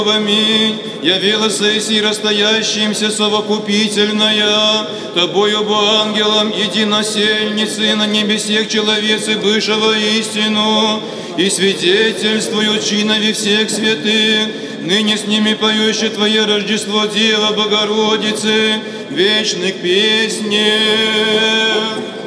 Аминь. Явилась и расстоящимся совокупительная, Тобою, бо ангелом, единосельницы на небесех человецы бывшего истину, и свидетельствуют чинови всех святых, ныне с ними поющее Твое Рождество Дева Богородицы, вечных песней.